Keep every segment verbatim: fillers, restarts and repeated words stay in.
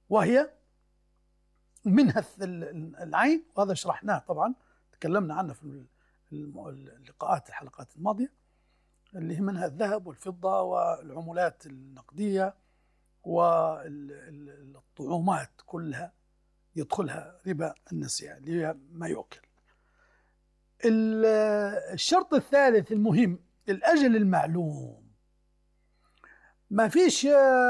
وهي منها العين، وهذا شرحناه طبعا، تكلمنا عنه في اللقاءات الحلقات الماضية، اللي هي منها الذهب والفضة والعملات النقدية والطعومات كلها يدخلها ربا النسيئة اللي هي ما يؤكل. الشرط الثالث المهم الأجل المعلوم. ما فيش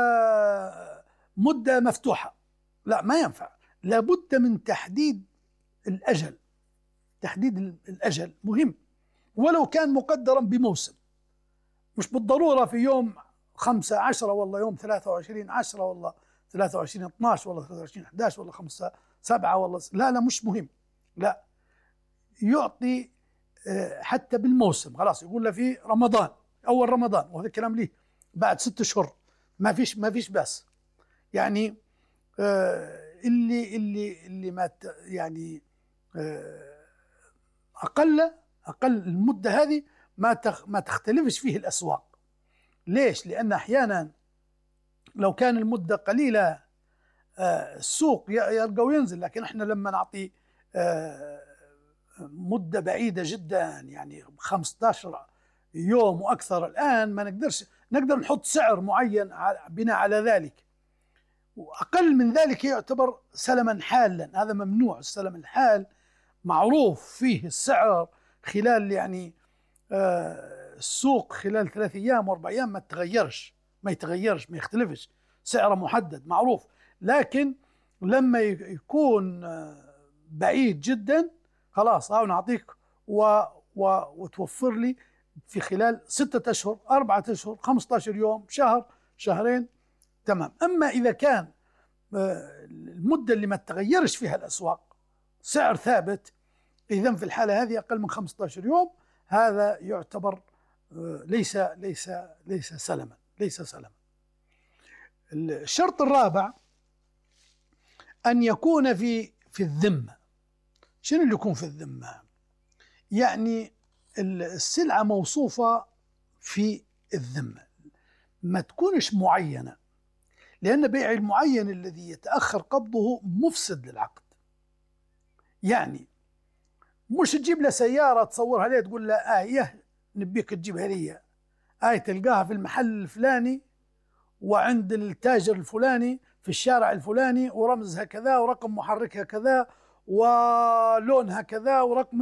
مدة مفتوحة، لا ما ينفع، لابد من تحديد الأجل. تحديد الأجل مهم، ولو كان مقدرا بموسم، مش بالضرورة في يوم خمسة عشرة والله يوم ثلاثة وعشرين عشرة والله ثلاثة وعشرين اثناشر والله ثلاثة وعشرين احد عشر والله خمسة سبعة والله، لا لا مش مهم، لا يعطي حتى بالموسم. خلاص يقول له في رمضان، أول رمضان، وهذا الكلام ليه بعد ست شهور، ما فيش ما فيش بس يعني اللي اللي اللي ما يعني أقل أقل المدة هذه ما ما تختلفش فيه الأسواق. ليش؟ لأن أحيانا لو كان المدة قليلة السوق يرقى وينزل، لكن احنا لما نعطي مدة بعيدة جدا يعني خمسة عشر يوم وأكثر، الآن ما نقدرش نقدر نحط سعر معين بناء على ذلك، وأقل من ذلك يعتبر سلما حالا. هذا ممنوع. السلم الحال معروف فيه السعر خلال يعني آه السوق خلال ثلاث أيام وأربع أيام ما تغيرش ما يتغيرش ما يختلفش، سعره محدد معروف. لكن لما يكون آه بعيد جدا خلاص أو نعطيك و و وتوفر لي في خلال ستة أشهر أربعة أشهر خمسة عشر يوم شهر شهرين تمام. أما إذا كان آه المدة اللي ما تغيرش فيها الأسواق سعر ثابت، إذن في الحالة هذه أقل من خمسة عشر يوم هذا يعتبر ليس ليس ليس سلما ليس سلما. الشرط الرابع أن يكون في في الذمة. شنو اللي يكون في الذمة؟ يعني السلعة موصوفة في الذمة، ما تكونش معينة، لأن بيع المعين الذي يتأخر قبضه مفسد للعقد. يعني مش تجيب له سيارة تصورها ليه تقول له آية نبيك تجيبها لي، آية تلقاها في المحل الفلاني وعند التاجر الفلاني في الشارع الفلاني ورمزها كذا ورقم محركها كذا ولونها كذا ورقم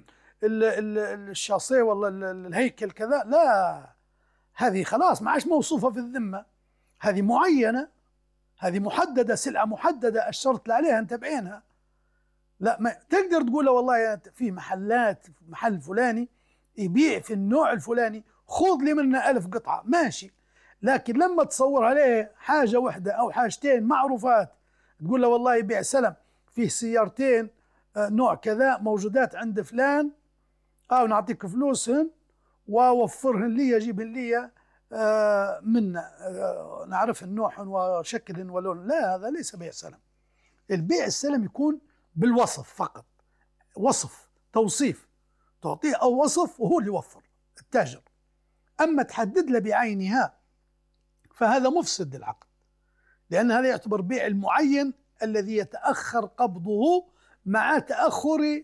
الشاصيه ولا الهيكل كذا، لا هذه خلاص ما عادش موصوفة في الذمة، هذه معينة، هذه محددة، سلعة محددة الشرط اللي عليها انت بعينها. لا ما تقدر تقول له والله في محلات محل فلاني يبيع في النوع الفلاني خذ لي منه ألف قطعة ماشي، لكن لما تصور عليه حاجة واحدة أو حاجتين معروفات تقول له والله يبيع سلم فيه سيارتين نوع كذا موجودات عند فلان أو نعطيك فلوسهن ووفرهن لي يجيبهن لي من نعرفهن نوعهن وشكلهن ولون، لا هذا ليس بيع سلم. البيع السلم يكون بالوصف فقط، وصف توصيف تعطيه أو وصف وهو اللي يوفر التاجر، أما تحدد له بعينها فهذا مفسد للعقد، لأن هذا يعتبر بيع المعين الذي يتأخر قبضه مع تأخر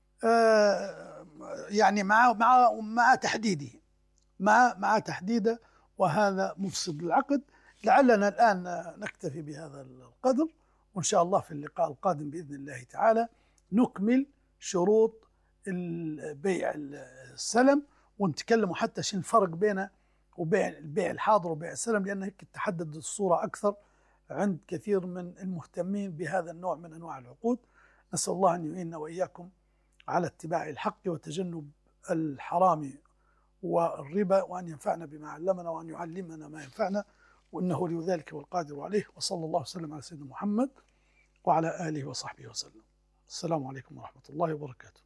آه يعني مع مع مع تحديده مع مع تحديده وهذا مفسد للعقد. لعلنا الآن نكتفي بهذا القدر، وإن شاء الله في اللقاء القادم بإذن الله تعالى نكمل شروط البيع السلم ونتكلم حتى شنو الفرق بينه وبين البيع الحاضر وبيع السلم، لأن هيك تحدد الصورة أكثر عند كثير من المهتمين بهذا النوع من أنواع العقود. نسأل الله أن يعيننا وإياكم على اتباع الحق وتجنب الحرام والربا، وأن ينفعنا بما علمنا وأن يعلمنا ما ينفعنا، وإنه لذلك والقادر عليه. وصلى الله وسلم على سيدنا محمد وعلى آله وصحبه وسلم. السلام عليكم ورحمة الله وبركاته.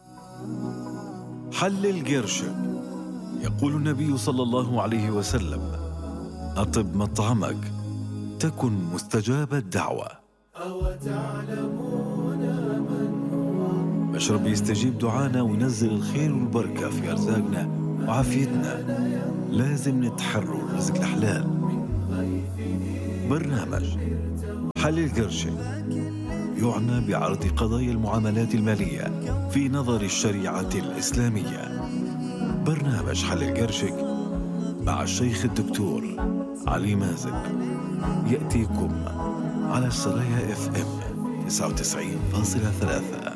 حلل قرشك. يقول النبي صلى الله عليه وسلم: أطب مطعمك تكن مستجاب الدعوة. أو تعلمون من هو مشرب يستجيب دعانا وينزل الخير والبركة في أرزاقنا وعافيتنا. لازم نتحرر رزق الحلال. برنامج حل القرشك يعنى بعرض قضايا المعاملات المالية في نظر الشريعة الإسلامية. برنامج حل القرشك مع الشيخ الدكتور علي مازن يأتيكم على السرايا اف ام تسعة وتسعين فاصلة ثلاثة.